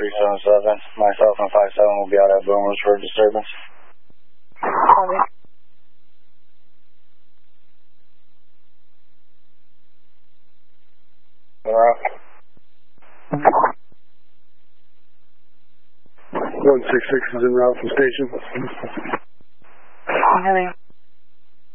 377. Myself and 57 will be out at Boomers for disturbance. Copy. Alright. 166 is en route from station. Heavy.